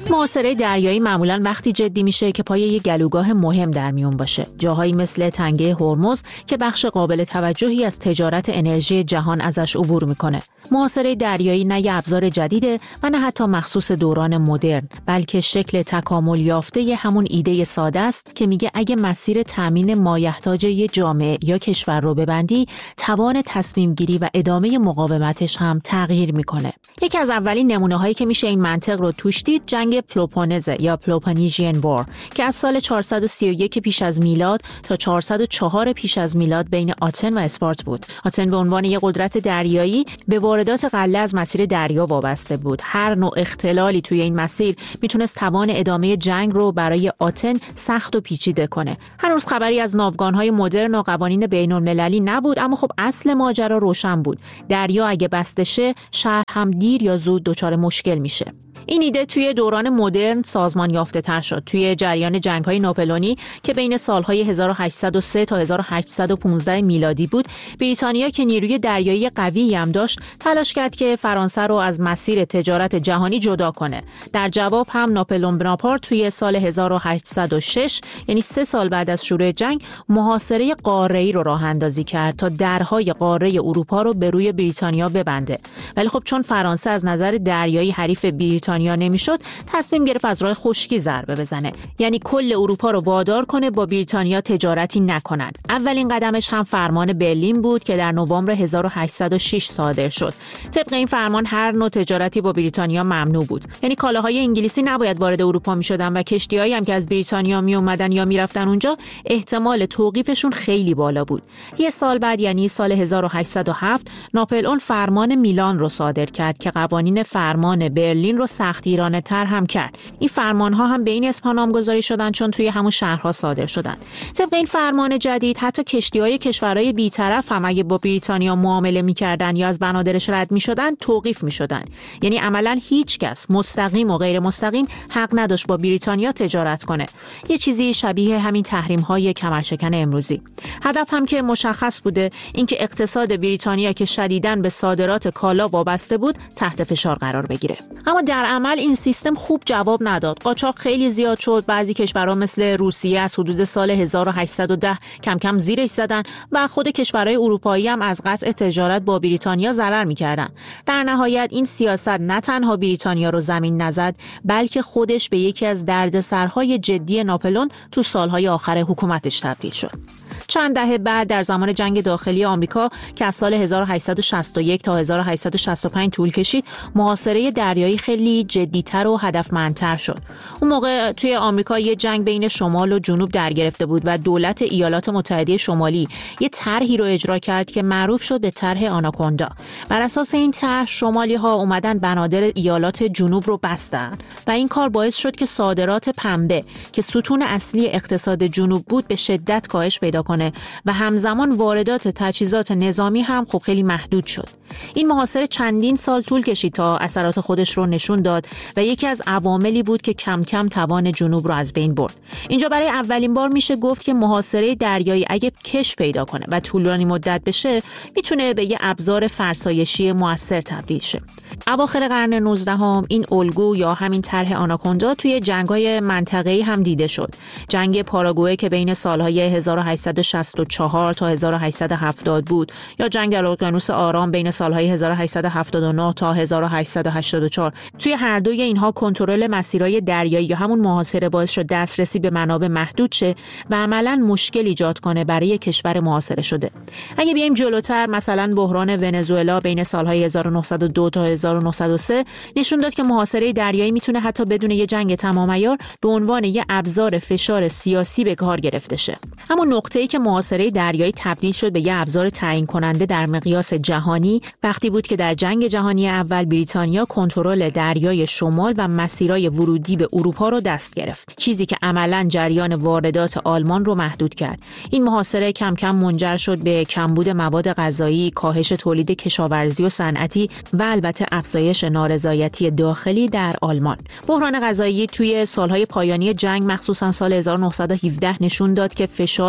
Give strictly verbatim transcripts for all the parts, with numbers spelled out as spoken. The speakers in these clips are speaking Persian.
محاصره دریایی معمولاً وقتی جدی میشه که پای یک گلوگاه مهم در میون باشه. جاهایی مثل تنگه هرمز که بخش قابل توجهی از تجارت انرژی جهان ازش عبور میکنه. محاصره دریایی نه یه ابزار جدیده و نه حتی مخصوص دوران مدرن، بلکه شکل تکامل یافته ی همون ایده ساده است که میگه اگه مسیر تامین مایحتاج یه جامعه یا کشور رو ببندی، توان تصمیم گیری و ادامه مقاومتش هم تغییر میکنه. یکی از اولین نمونه‌هایی که میشه این منطق رو توش دید جنگ پلوپونز یا پلوپونیژین وار که از سال چهارصد و سی و یک پیش از میلاد تا چهارصد و چهار پیش از میلاد بین آتن و اسپارت بود. آتن به عنوان یک قدرت دریایی به واردات غله از مسیر دریا وابسته بود. هر نوع اختلالی توی این مسیر میتونست توان ادامه جنگ رو برای آتن سخت و پیچیده کنه. هنوز خبری از ناوگان‌های مدرن و قوانین بین‌المللی نبود، اما خب اصل ماجرا روشن بود. دریا اگه بسته شه، شهر هم دیر یا زود دچار مشکل میشه. این ایده توی دوران مدرن سازمان یافته تر شد. توی جریان جنگ‌های ناپلئونی که بین سالهای هزار و هشتصد و سه تا هزار و هشتصد و پانزده میلادی بود، بریتانیا که نیروی دریایی قوی هم داشت، تلاش کرد که فرانسه رو از مسیر تجارت جهانی جدا کنه. در جواب هم ناپلئون بناپارت توی سال هزار و هشتصد و شش، یعنی سه سال بعد از شروع جنگ، محاصره قاره‌ای رو راه اندازی کرد تا درهای قاره اروپا رو به روی بریتانیا ببنده. ولی خب چون فرانسه از نظر دریایی حریف بریتانیا یا نمیشد، تصمیم گرفت از راه خشکی ضربه بزنه، یعنی کل اروپا رو وادار کنه با بریتانیا تجارتی نکنن. اولین قدمش هم فرمان برلین بود که در نوامبر هزار و هشتصد و شش صادر شد. طبق این فرمان هر نوع تجارتی با بریتانیا ممنوع بود، یعنی کالاهای انگلیسی نباید وارد اروپا میشدن و کشتی‌هایی هم که از بریتانیا می اومدن یا میرفتن اونجا احتمال توقیفشون خیلی بالا بود. یه سال بعد، یعنی سال هزار و هشتصد و هفت، ناپلئون فرمان میلان رو صادر کرد که قوانین فرمان برلین رو سختگیرانه تر هم کرد. این فرمان‌ها هم به این اسم نامگذاری شدن چون توی همون شهرها صادر شدن. طبق این فرمان جدید حتی کشتی‌های کشورهای بی‌طرف هم اگه با بریتانیا معامله می‌کردن یا از بنادرش رد می‌شدن، توقیف می‌شدن. یعنی عملاً هیچ کس مستقیم و غیر مستقیم حق نداشت با بریتانیا تجارت کنه. یه چیزی شبیه همین تحریم‌های کمرشکن امروزی. هدف هم که مشخص بوده، اینکه اقتصاد بریتانیا که شدیداً به صادرات کالا وابسته بود، تحت فشار قرار بگیره. اما در عمل این سیستم خوب جواب نداد. قاچاق خیلی زیاد شد. بعضی کشورها مثل روسیه از حدود سال هزار و هشتصد و ده کم کم زیرش زدن و خود کشورهای اروپایی هم از قطع تجارت با بریتانیا ضرر می‌کردن. در نهایت این سیاست نه تنها بریتانیا رو زمین نزد، بلکه خودش به یکی از دردسرهای جدی ناپلئون تو سالهای آخر حکومتش تبدیل شد. چند دهه بعد در زمان جنگ داخلی آمریکا که از سال هزار و هشتصد و شصت و یک تا هزار و هشتصد و شصت و پنج طول کشید، محاصره دریایی خیلی جدی‌تر و هدفمندتر شد. اون موقع توی آمریکا یه جنگ بین شمال و جنوب در گرفته بود و دولت ایالات متحده شمالی یه طرحی رو اجرا کرد که معروف شد به طرح آناکوندا. بر اساس این طرح شمالی‌ها اومدن بنادر ایالات جنوب رو بستن و این کار باعث شد که صادرات پنبه که ستون اصلی اقتصاد جنوب بود به شدت کاهش پیدا کنه و همزمان واردات تجهیزات نظامی هم خب خیلی محدود شد. این محاصره چندین سال طول کشید تا اثرات خودش رو نشون داد و یکی از عواملی بود که کم کم توان جنوب رو از بین برد. اینجا برای اولین بار میشه گفت که محاصره دریایی اگه کش پیدا کنه و طولانی مدت بشه، میتونه به یه ابزار فرسایشی موثر تبدیل شه. اواخر قرن نوزدهم این الگو یا همین طرح آناکوندا توی جنگ‌های منطقه‌ای هم دیده شد. جنگ پاراگوئه که بین سالهای هزار و هشتصد و شصت و چهار تا هزار و هشتصد و هفتاد بود، یا جنگ در اقیانوس آرام بین سالهای هزار و هشتصد و هفتاد و نه تا هزار و هشتصد و هشتاد و چهار. توی هر دوی اینها کنترل مسیرهای دریایی یا همون محاصره باعث شد دسترسی به منابع محدود شه و عملاً مشکل ایجاد کنه برای کشور محاصره شده. اگه بیایم جلوتر، مثلا بحران ونزوئلا بین سالهای هزار و نهصد و دو تا هزار و نهصد و سه نشون داد که محاصره دریایی میتونه حتی بدون یه جنگ تمام عیار به عنوان یه ابزار فشار سیاسی به کار گرفته شه. اما نقطه‌ای که محاصره دریایی تبدیل شد به یه ابزار تعیین کننده در مقیاس جهانی وقتی بود که در جنگ جهانی اول بریتانیا کنترل دریای شمال و مسیرهای ورودی به اروپا رو دست گرفت، چیزی که عملاً جریان واردات آلمان رو محدود کرد. این محاصره کم کم منجر شد به کمبود مواد غذایی، کاهش تولید کشاورزی و صنعتی و البته افزایش نارضایتی داخلی در آلمان. بحران غذایی توی سالهای پایانی جنگ، مخصوصاً سال هزار و نهصد و هفده، نشون داد که فشار دریایی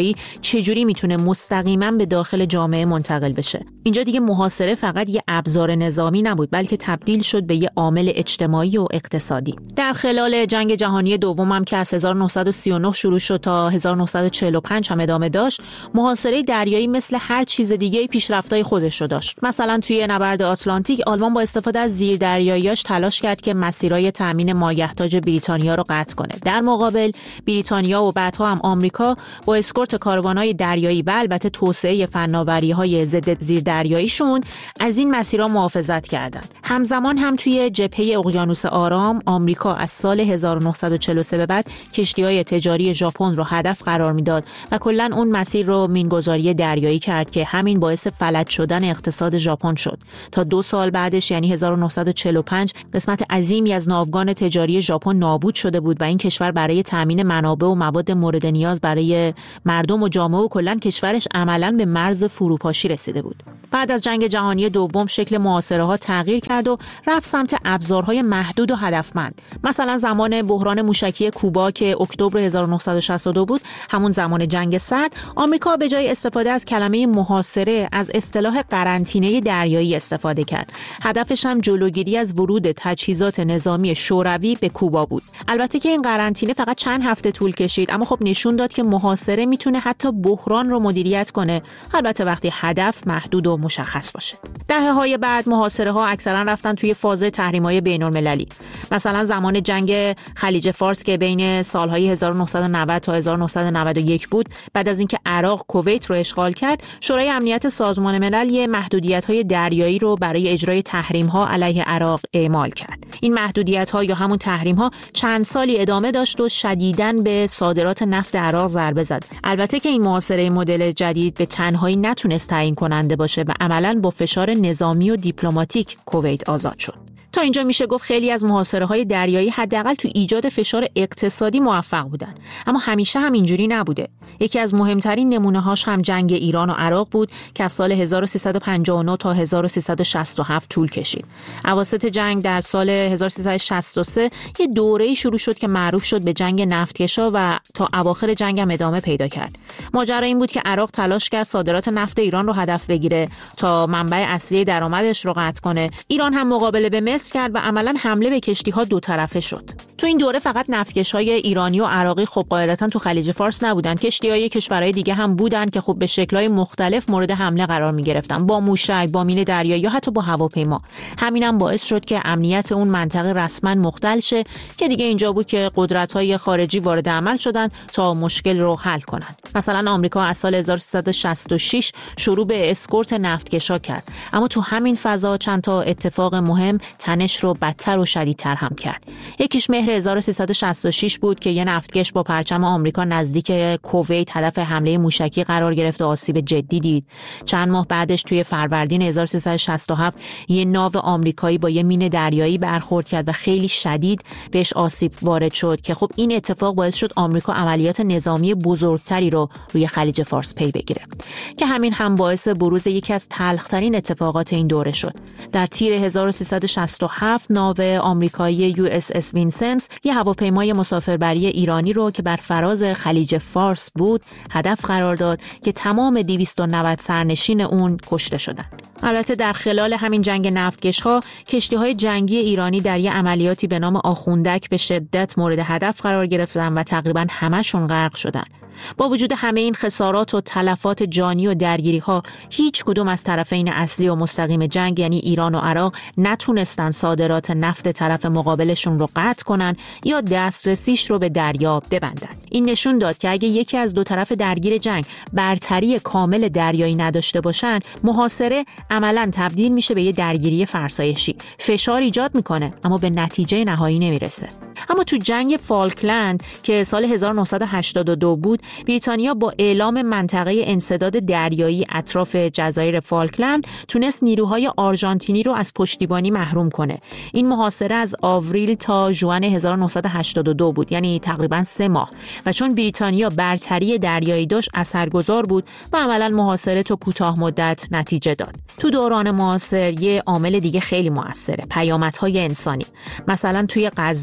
دریایی چجوری میتونه مستقیما به داخل جامعه منتقل بشه. اینجا دیگه محاصره فقط یه ابزار نظامی نبود، بلکه تبدیل شد به یه عامل اجتماعی و اقتصادی. در خلال جنگ جهانی دوم هم که از هزار و نهصد و سی و نه شروع شد تا هزار و نهصد و چهل و پنج هم ادامه داشت، محاصره دریایی مثل هر چیز دیگه پیشرفت‌های خودش رو داشت. مثلا توی نبرد آتلانتیک آلمان با استفاده از زیردریایی‌هاش تلاش کرد که مسیرهای تامین مایحتاج بریتانیا رو قطع کنه. در مقابل بریتانیا و بعدها هم آمریکا با اسکورت کاروان‌های دریایی و البته توسعه فناوری‌های ضد زیردریاییشون از این مسیرها محافظت کردند. همزمان هم توی جبهه اقیانوس آرام آمریکا از سال هزار و نهصد و چهل و سه به بعد کشتی‌های تجاری ژاپن رو هدف قرار میداد و کلاً اون مسیر رو مینگذاری دریایی کرد که همین باعث فلج شدن اقتصاد ژاپن شد. تا دو سال بعدش یعنی هزار و نهصد و چهل و پنج قسمت عظیمی از ناوگان تجاری ژاپن نابود شده بود و این کشور برای تامین منابع و مواد مورد نیاز برای مردم و جامعه و کلاً کشورش عملاً به مرز فروپاشی رسیده بود. بعد از جنگ جهانی دوم شکل محاصره‌ها تغییر کرد و رفت سمت ابزارهای محدود و هدفمند. مثلا زمان بحران موشکی کوبا که اکتبر هزار و نهصد و شصت و دو بود، همون زمان جنگ سرد، آمریکا به جای استفاده از کلمه محاصره از اصطلاح قرنطینه دریایی استفاده کرد. هدفش هم جلوگیری از ورود تجهیزات نظامی شوروی به کوبا بود. البته که این قرنطینه فقط چند هفته طول کشید، اما خب نشون داد که محاصره میتونه حتی بحران رو مدیریت کنه، البته وقتی هدف محدود و مشخص باشه. دهه‌های بعد محاصره‌ها اکثرا رفتن توی فاز تحریم‌های بین‌المللی. مثلا زمان جنگ خلیج فارس که بین سال‌های هزار و نهصد و نود تا هزار و نهصد و نود و یک بود، بعد از اینکه عراق کویت رو اشغال کرد، شورای امنیت سازمان ملل یه محدودیت‌های دریایی رو برای اجرای تحریم‌ها علیه عراق اعمال کرد. این محدودیت‌ها یا همون تحریم‌ها چند سالی ادامه داشت و شدیداً به صادرات نفت عراق ضربه زد. البته که این محاصره مدل جدید به تنهایی نتونست تعیین کننده باشه و عملاً با فشار نظامی و دیپلماتیک کویت آزاد شد. تا اینجا میشه گفت خیلی از محاصره‌های دریایی حداقل تو ایجاد فشار اقتصادی موفق بودن، اما همیشه هم اینجوری نبوده. یکی از مهمترین نمونه‌هاش هم جنگ ایران و عراق بود که از سال هزار و سیصد و پنجاه و نه تا هزار و سیصد و شصت و هفت طول کشید. اواسط جنگ در سال هزار و سیصد و شصت و سه یه دوره‌ای شروع شد که معروف شد به جنگ نفتکشا و تا اواخر جنگ هم ادامه پیدا کرد. ماجرا این بود که عراق تلاش کرد صادرات نفت ایران رو هدف بگیره تا منبع اصلی درآمدش رو قطع کنه. ایران هم مقابله به مصر کرد و عملاً حمله به کشتی‌ها دو طرفه شد. تو این دوره فقط نفتکش‌های ایرانی و عراقی خب قاعدتاً تو خلیج فارس نبودن، کشتی‌های کشورهای دیگه هم بودن که خب به شکل‌های مختلف مورد حمله قرار می‌گرفتن، با موشک، با مین دریایی یا حتی با هواپیما. همینم باعث شد که امنیت اون منطقه رسما مختل شه که دیگه اینجا بود که قدرت‌های خارجی وارد عمل شدن تا مشکل رو حل کنن. مثلا آمریکا از سال هزار و سیصد و شصت و شش شروع به اسکورت نفتکشا کرد، اما تو همین فضا چند تا اتفاق مهم تنش رو بدتر و شدیدتر هم کرد. یکیش مهر هزار و سیصد و شصت و شش بود که یه نفتکش با پرچم آمریکا نزدیک کویت هدف حمله موشکی قرار گرفت و آسیب جدی دید. چند ماه بعدش توی فروردین هزار و سیصد و شصت و هفت یه ناو آمریکایی با یه مین دریایی برخورد کرد و خیلی شدید بهش آسیب وارد شد که خب این اتفاق باعث شد آمریکا عملیات نظامی بزرگتری رو روی خلیج فارس پی بگیره که همین هم باعث بروز یکی از تلخ‌ترین اتفاقات این دوره شد. در تیر هزار و سیصد و شصت و هفت ناو آمریکایی یو اس اس وینسنت یه هواپیمای مسافربری ایرانی رو که بر فراز خلیج فارس بود هدف قرار داد که تمام دویست و نود سرنشین اون کشته شدند. البته در خلال همین جنگ نفتکش‌ها کشتی‌های جنگی ایرانی در یه عملیاتی به نام آخوندک به شدت مورد هدف قرار گرفتن و تقریباً همه‌شون غرق شدن. با وجود همه این خسارات و تلفات جانی و درگیری‌ها، هیچ کدوم از طرفین اصلی و مستقیم جنگ یعنی ایران و عراق نتونستن صادرات نفت طرف مقابلشون رو قطع کنن یا دسترسیش رو به دریا ببندن. این نشون داد که اگه یکی از دو طرف درگیر جنگ برتری کامل دریایی نداشته باشن، محاصره عملاً تبدیل میشه به یه درگیری فرسایشی. فشار ایجاد میکنه اما به نتیجه نهایی نمیرسه. اما تو جنگ فالکلند که سال هزار و نهصد و هشتاد و دو بود، بریتانیا با اعلام منطقه انسداد دریایی اطراف جزایر فالکلند تونست نیروهای آرژانتینی رو از پشتیبانی محروم کنه. این محاصره از آوریل تا ژوئن هزار و نهصد و هشتاد و دو بود، یعنی تقریباً سه ماه، و چون بریتانیا برتری دریایی داشت اثرگذار بود و عملاً محاصره تو کوتاه مدت نتیجه داد. تو دوران معاصر یه عامل دیگه خیلی موثره، پیامدهای انسانی. مثلا توی غزه از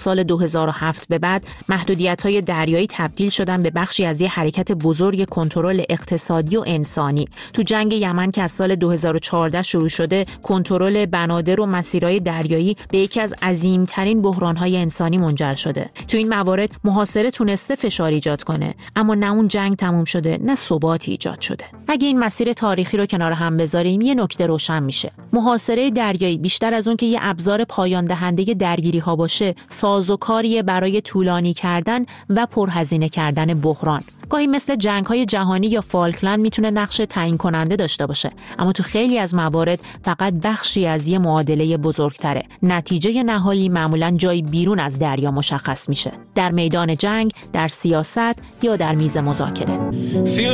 سال دو هزار و هفت به بعد محدودیت‌های دریایی تبدیل شدن به بخشی از یه حرکت بزرگ کنترل اقتصادی و انسانی. تو جنگ یمن که از سال دو هزار و چهارده شروع شده، کنترل بنادر و مسیرهای دریایی به یکی از عظیم‌ترین بحران‌های انسانی منجر شده. تو این موارد محاصره تونسته فشار ایجاد کنه، اما نه اون جنگ تموم شده، نه ثباتی ایجاد شده. اگه این مسیر تاریخی رو کنار هم بذاریم، یه نکته روشن میشه. محاصره دریایی بیشتر از اون که یه ابزار پایان دهنده درگیری‌ها باشه، سازوکاریه برای طولانی کردن و پرهزینه کردن بحران. گاهی مثل جنگ‌های جهانی یا فالکلند میتونه نقش تعیین کننده داشته باشه، اما تو خیلی از موارد فقط بخشی از یه معادله بزرگتره. نتیجه نهایی معمولاً جایی بیرون از دریا مشخص میشه، در میدان جنگ، در سیاست یا در میز مذاکره.